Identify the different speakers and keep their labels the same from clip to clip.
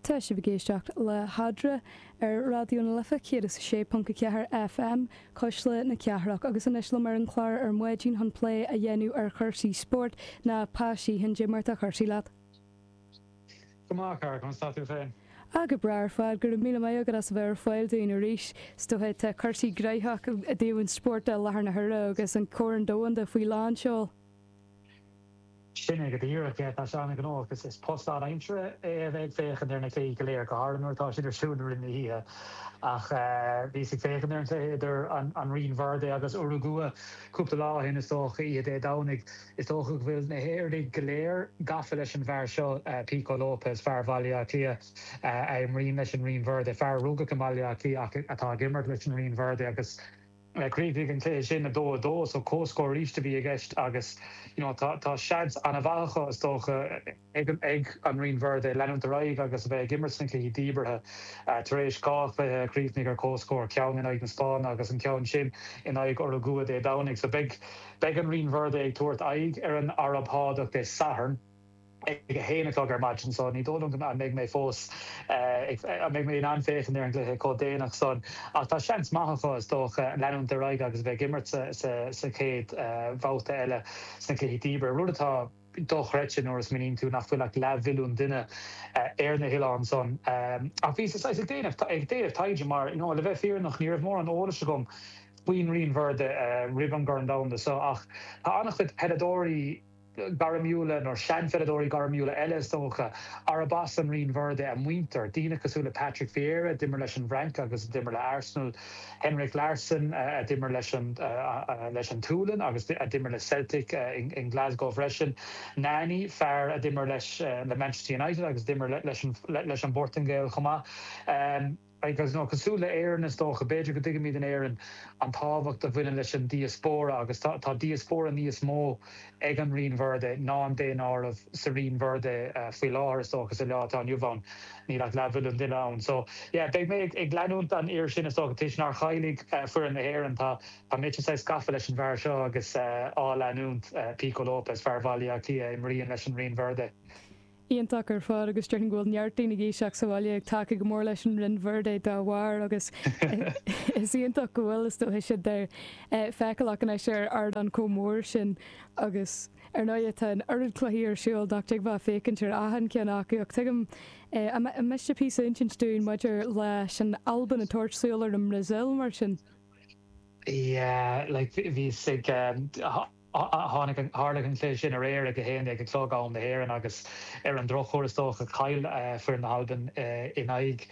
Speaker 1: Tá sé bhgéisteach le hadra ar radio na lifa chéad is 6.4 FM coisle na ceathraach agus in isla mar an chláir ar muidín hon play a dhéanú ar chuirsaí sport na páisí hin Jimmart a chuirsaí leat.
Speaker 2: Gomácar chun staú féin.
Speaker 1: Aga brair fáil gur mí mé agad as bhar fáil daon a ríis stohead chuirsaí greitheach a dtíhann sport a lethar na thura agus an córan dóhan de faoi lán seol.
Speaker 2: Sinnig go dtíach tá seánna an ógus is postá aimtre bheith féchan ar na clé go léir go háanúirtá siidir siúnar in hí ach bhí sig féchan ar idir an rion bharde agus Uruguay cúpla lá hin is tócha iad é dánig is tócha bhfuil na héirdaigh go léir gafa leis an bhar seo Pico Lopez fear bhaile clia am rion leis an rion bharde fear rúga go maiile clí atá gimmart leis an rion bharde agus Creepy an clé sin na dó so cóscóir ríiste bhí a gceist agus tá seads an a bhacha is tócha ag an rion bharde leanúnt a raibh agus bheith gimmart sin clí díberthe tar éis gách bheith críomhnig ar cóscóir ceann in ag na Spáin agus an ceann sin in ag Uruguay é dánig so beg an rion bharde ag tuairt aig ar an Arab hádacht é Saturn ag a héanaach ar maidin so ní dólam an méid mé fós méid mé an féchan ar an gluthe códéanaach son ach tá seans maithacha is dócha leanúnt a raig agus bheith gimmart sa chéad bhóta eile san clí díber rudatá dochreitsin or is minín tú nach fuileach levilún duine ar na hián son ach ví ag déanamh taide mar le bheith fear nach níor mór an óla se gom buin rion bharde riban gar an damda so ach tá annach chud hedadóí garamúla nor seanfedadóí garamúla eile tócha ar a bas an rion bharde a muinter dína cosúla Patrick Vieira dimmer leis an Frank agus dimmer le Arsenal Henrik Larsson a dimmer leis an Toulon agus a dimmer le Celtic in Glasgow freisin Nani fear a dimmer leis le Manchester United agus dimmer leis an Bortingale chomá agus cosúla éan is dócha beidir go dig míad an éan an táhacht a bhuiine leis an diaspóra agus tá diaspóra níos mó ag an rion bharde ná an déan ámh sa rion bharde faoi láthir is dócha sa leátá nniuhán ní le lefuil an duine ann. So beag mé ag leanúnt an éir sin is dócha tíisnar chailig fuair an na éan tá mitse sa scafa leis an bhar seo agus á leanúnt Pico Lopez fear bhaile clia im rion leis an rion bharde.
Speaker 1: Íonach ar fád agus string ghfuil nearttína géiseach sa bhaile ag take go mór leis an rion bharde dá bhhair agus is íonach go bhfuil is dóthe si d feiceach an sé ard an comór sin agus ar náide tá an ard chluíar siúil dacht ag bh fécintir ahan ceannach ach tuigem a meiste pí intin stún maidir leis an Alban a toirtsúlar an Brazil mar sin.
Speaker 2: Bhí sig hánig an lé sin ar éir a go héana ag an clógáin na héan agus ar an drochóirtócha chail fuair na Alban in aig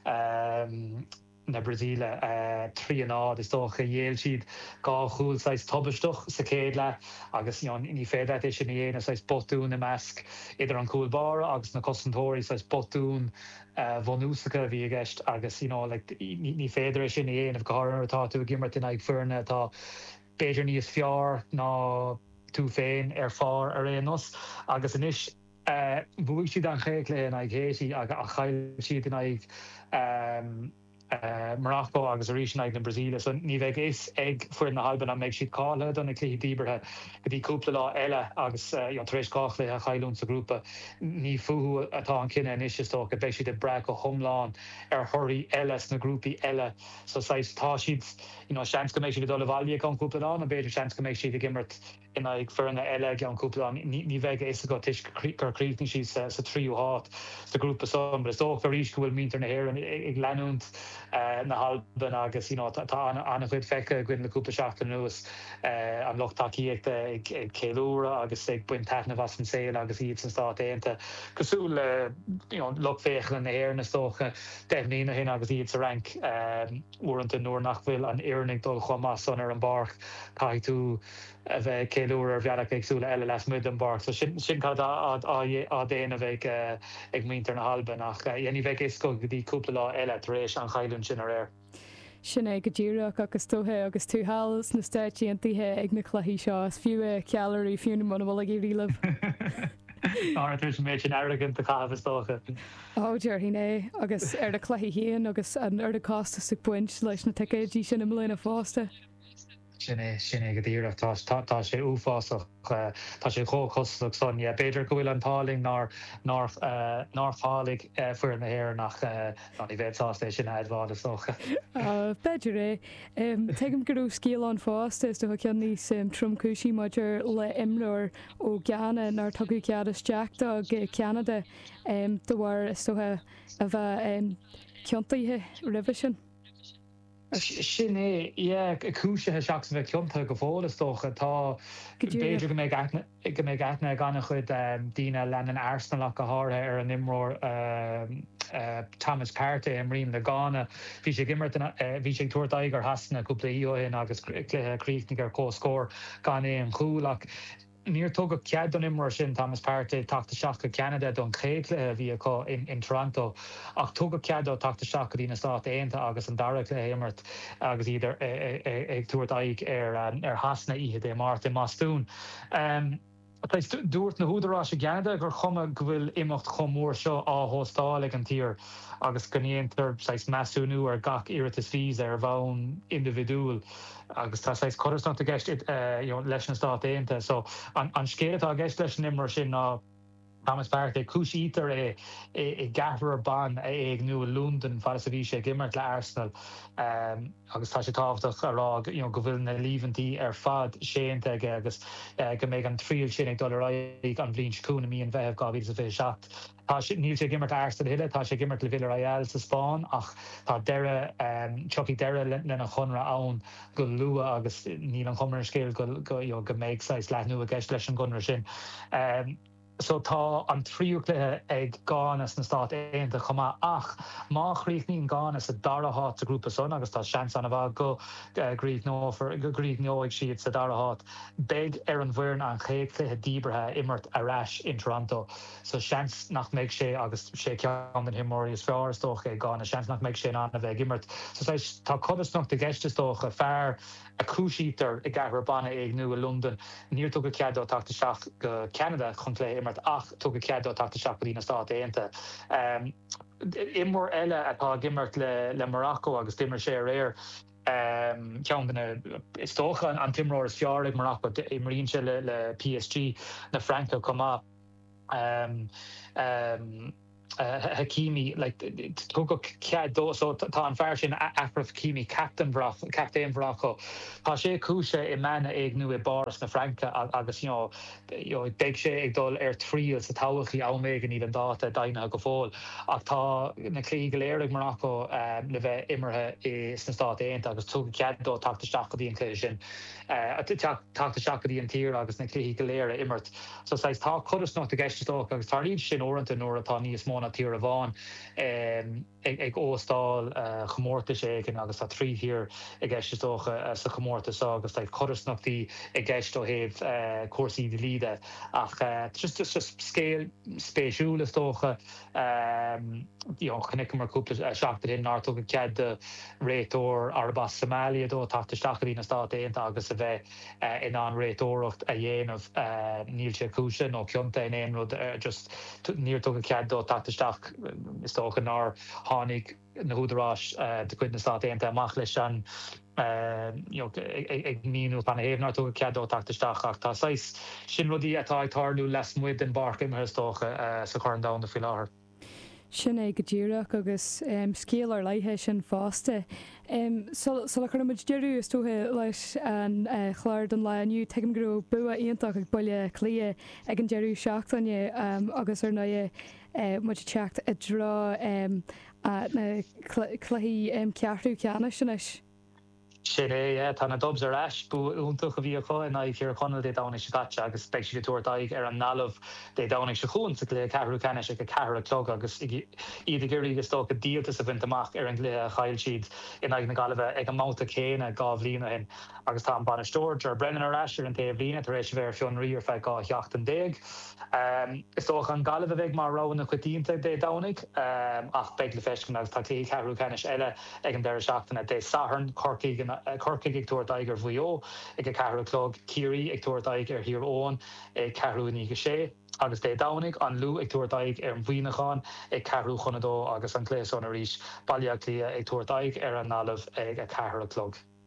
Speaker 2: na Brazíle trí an ád is dócha dhéal siad gá chúil sais tobisteach sa céad le agus ní féad é sin héana sais botún na measc idir an cúlbar agus na cosantóirí sais botún vonúsacha bhí a gceist agus ní féidir sin héanamh gáir atá tú gimmart in ag fuarna tá beidir níos fear ná tú féin ar fár ar réanos agus inis bhuaigh siad an chéiclé in ag héisí a chail siad in ag Morocco agus a rísin ag na Brazília so ní bheith is ag fuair na Alban a méid siad cála don na clí díberthe go dtí cúpla lá eile agus trééis cách le a chailún sa grúpa ní fuú atá an cinenne is tó go bheith siad de bre go thomláin ar thoirí eile na grúpi eile so tá siad seans go méid siad dul bhaile an cúplaán a beidir seans go méid siad a gimmart in ag fearna eile an cúplaán ní bheith is go tuis gurríting si sa tríú hát sa grúpa son is dó ríis go bhfuil mítar na héir ag leanúnt na Alban agus tá anna chuid feice gin leúpa seachtain nuas an lochtaí ag céúra agus ag buin tena was an saoil agus iad san stát éanta cosú le loch féchan na héir na tócha denína hin agus iad sa rank uanta nuair nach bhfuil an éarnig dul chomá son ar an barch cai tú a bheith céúra bhealach agsúla eile leis mud an barch so sin cad á déanamh ag mítar na Alban ach dhéanamh bheith is go dtí cúpla lá eile tar éis an chailún sin ar air.
Speaker 1: Sin é go ddíireach agus tóthe agus tú hálas na stáití an tithe ag na chluí seo fiú cealarí fiúna mna bhla í rilamh.
Speaker 2: Áir méid sin agant a chahabhtócha.
Speaker 1: Áidir híné agus ar de chluí híon agus an ar de cásta sa buint leis na tucéidí sin am lena fásta.
Speaker 2: sinné go dtíach tá sé úfásach tá sé chócosach son beidir go bhfuil an táling ná fálig fuair na héir nach í bhétá sin adháda socha.
Speaker 1: Beidir é tuigim gurú scíal an fásta is do cean níos tromcúsí maidir le imreoir ó Ghana nar tugu cead isteachta go Canada do bhhar istothe a bheith ceantaithe ribh sin.
Speaker 2: Sin é cúisithe seach bheith cionnta go bhólas tócha tá beidir go méid aithne gan chud daoine lenan Arsenalach go hátha ar an imreoir Thomas Partey am riam na Ghana bhí sé gimmert bhí sé tuairdaigh ar hasna cúpla íohin agus críicnig ar cóscór gan é an chúlach. Níor tóga cead an imreoir sin Thomas Partey tagta seach go Canada don chéiclethe bhí acu in Toronto ach tóga cead tagta seach go dtína Stát Aontaithe agus an dara le immert agus iad ag tuairdaigh ar hasna ihe dé Martin Mastún. Dúirt na húdarrá sé Canada gur chuma go bhfuil imeacht chomór seo áthóstálaigh an tír agus gonéantar measúnú ar gach iiritas fís ar bhain individuúil agus tá choirstach a gceist leis an Stát Aontaithe, so an scéalatá gceist leis an imreoir sin ná Thomas Partey cúisítar é gahar ban ag nua Lúndan faras a bhí sé gimmert le Arsenal agus tá sé tábhachtach ará go bhfuil na líomhantí ar fad séantaige agus go méid an tríomh sin ag doraigh an bblin cúna mííon bheith gá bhí a bheith seach. Tá níl sé gimmert Arsenal hiile, tá sé gimmert le Villarreal sa Spáin ach tá deire choí deire lena chunra ann go lua agus níl an chumar scéil go méid leithnú a gceist leis an gunra sin. So tá an tríúclathe ag Gánas na Stát Aontaithe chumá ach má chríochnaí Gánas a darathát a grúpa son agus tá seans an bh go gríomh nóigh siad sa darathát. Beid ar an bhhuireann an chéiclethe díbrethe immert aráis in Toronto. So seans nach méid sé agus sé ceann an himóí is fearrastócha ag Gána, seans nach méid sé an a bheith immert. So tá codasnach de geistestócha fearr a cúisítar i gahar banna ag nua London. Níor tuga cead tagta seach go Canada chun lé immert ach tuga cead tagta seach go dtína Stát Aontaithe. Imór eile atá gimmert le Morocco agus dimmer sé réir ceanna is tócha an timróir is fearraigh Morocco i maríonse le PSG na Franco comá. Hakimi tuga cead so tá an fear sin Achraf Hakimi captain Morocco. Tá sé cúise i mena ag nua Boris na Franca agus beag sé ag dul ar tríal sa táhachaí áméigen iad an dáta daine go fáil ach tá na clí go léirigh Morocco le bheith imirthe is na Stát Aontaithe agus tuga cead tagta seach go dtíon clé sin tagta seach go dtíon tír agus na clí go léire immert. So tá chudasnach a gceistteach agus tá ríd sin orintanta nuair atá níos mó tír a bháin ag óstáil chomórta sé agus tá trí hir ag geistetócha sa chomórta agus ag chorasnachtaí ag geistó héh cuasaí de líide ach just scéal spéisiúlas tócha chunig mar cúpla seachtar hin náirtó go cead de réitóir Arbas Somalia dó tagta seachtaí na Stát Aontaithe agus a bheith in an réitóireacht a dhéanamh níl sé cúise nó ceonta in éon rud just níortó go cead dó tagta seach is tócha ná tháinig na húdarrás de chuid na Stát Aontaithe amach leis an ag míú panna héhnar tú cead tagtaisteach ach tá sin rudí atá ag tarlú les muid den barc imthir tócha sa chuir an na fi láthair.
Speaker 1: Sin é go ddíireach agus scéal ar leithe sin fásta. Sula chuid deirú is túthe leis an chláir don leaniu teim gurú bua íontach ag buile clia ag an deirú seachtainne agus ar na mu techt a drá na chluí ceartú ceanna sinis.
Speaker 2: Sin é tá na dobs ar eis bú úntaach a bhí aá in chéar chuna dé dána se gaite agus speisiú tuairtaigh ar an nalamh dé dána se chuún sa lé ceú cenne se go cear clog agus iad gurí agus tó go díaltas a bhaint amach ar an glé chail siad in ag na galibh ag an máta céine gá bhlína hin agus tá an banistóir ar brenn ar eisir an taobh lína tar éis bhéir fion riir fe gá cheachtain déag. Is tóch an galibh bheith mar rána chutíínta dé dánig ach beag le feiscin agus tá clí ceú cenne eile ag an deir seachtainna dé saharn corcaigh Corcaigh ag tuairtaigh ar bhuió ag a ceathrú clog Ciarí ag tuairtaigh ar hir óin ag ceathrú níige sé agus dé dánig an lú ag tuairtaigh ar an bhuineáin ag ceathrú chunadó agus an cléasón a ríis bailíocht lia ag tuairtaigh ar an nalamh ag a ceathrú clog.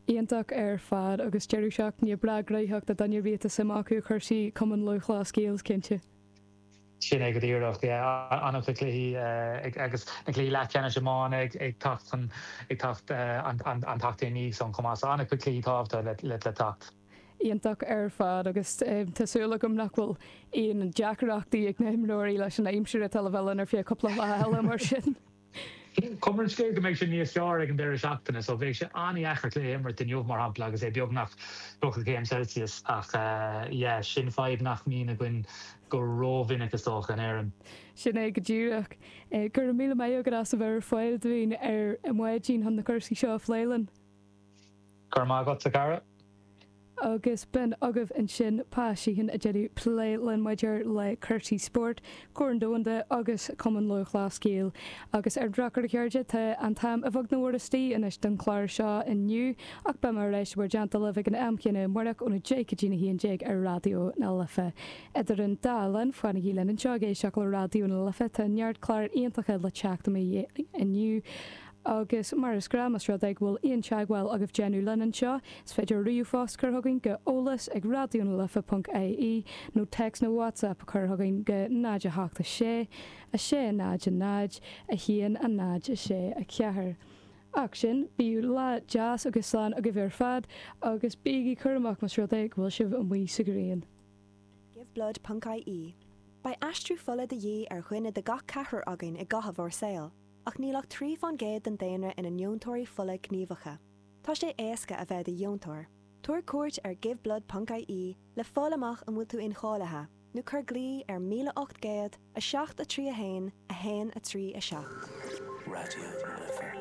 Speaker 1: Íontach ar fad agus deirú seach ní bragraítheach a daine bhíta sem acu chuirsí cuman le chlá scéals cinnte.
Speaker 2: Sin go dtíach an lí agus lí le cena semán ag tacht an tacht ní san comá anna chu clítáhta le tacht.
Speaker 1: Íontach ar fad agus tásúla gom nachhfuil on Jackachtaí ag néimróirí leis an aimimseir a tal bhhein ar fé coppla le mar sin.
Speaker 2: Cumar scé go méid sin níos fear ag an deir seachtainna, so bhéh sé aníachart le immer den jobh mar hapla agus é beag nach céim Celsius ach sin fáid nach mína gin go róhhinna gostoch an éan.
Speaker 1: Sin é go dúach gur mí mé go as a bhar foiil doin ar an muidín han na chusaí seo phléilen.
Speaker 2: Gur má go a cara?
Speaker 1: Agus ben agah an sin páisiíhann a deidir plé len maidir le chuirtí sport, cuan dóanda agus cuman le chláscéal. Agus ar drachar ceirde te an tam a bhag nóirtí inis den chláir seo inniu, ach be mar leis bhar deanta le an amcinine marach óna Jacadína híon Jake ar radio na lefe. Idir an dálan fanna í len an seagé seach le radio na lefe tá neart chláir íontacha le teachta mé inniu. Agus mar is gramas rud ag bhfuil íon teagháil agah genú lenan seo, is féidir riú fás chuthagann go ólas ag radioúna lefa.ai nó text nó WhatsApp a chuthagann go náide háachta sé, a sé náid a náid, a híon a náid a sé a ceathair. Ach sin, bíú le jazz agus slán a go bhar fad agus bíí chuach mas rud ag bhfuil sibh an mí sagréon.
Speaker 3: Giveblood.ie Ba astrú fola de dhé ar chuine de gach cethir againn I gcatha bhar saoil. Ach nílach trí fan géad den daine ina neontóirí fola gníomhacha. Tá sé éasca a bheith a dheontóir. Tuair cuairt ar giveblood.ie le fálamach an bhfuil tú in chálathe, nó chur glí ar 1800 a 7 a 3 a 1 a 1 a 3 a 7.